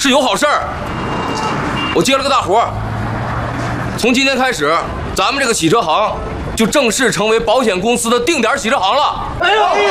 是有好事儿。我接了个大活儿，从今天开始，咱们这个洗车行就正式成为保险公司的定点洗车行了。 哎呦，